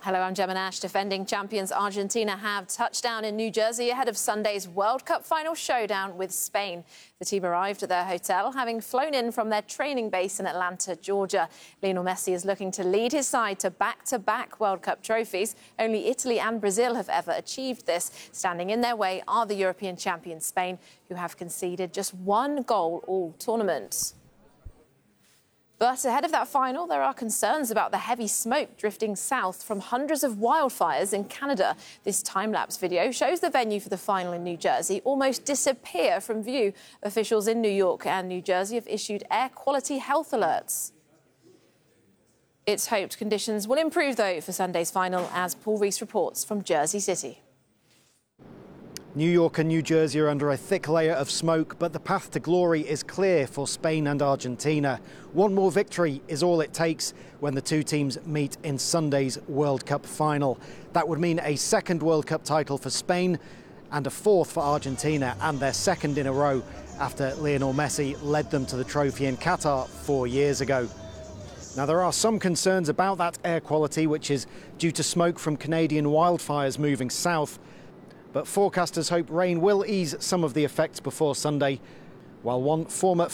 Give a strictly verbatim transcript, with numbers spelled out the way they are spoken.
Hello, I'm Gemma Nash. Defending champions Argentina have touched down in New Jersey ahead of Sunday's World Cup final showdown with Spain. The team arrived at their hotel, having flown in from their training base in Atlanta, Georgia. Lionel Messi is looking to lead his side to back-to-back World Cup trophies. Only Italy and Brazil have ever achieved this. Standing in their way are the European champions Spain, who have conceded just one goal all tournament. But ahead of that final, there are concerns about the heavy smoke drifting south from hundreds of wildfires in Canada. This time-lapse video shows the venue for the final in New Jersey almost disappear from view. Officials in New York and New Jersey have issued air quality health alerts. It's hoped conditions will improve, though, for Sunday's final, as Paul Rees reports from Jersey City. New York and New Jersey are under a thick layer of smoke, but the path to glory is clear for Spain and Argentina. One more victory is all it takes when the two teams meet in Sunday's World Cup final. That would mean a second World Cup title for Spain and a fourth for Argentina, and their second in a row after Lionel Messi led them to the trophy in Qatar four years ago. Now, there are some concerns about that air quality, which is due to smoke from Canadian wildfires moving south. But forecasters hope rain will ease some of the effects before Sunday, while one former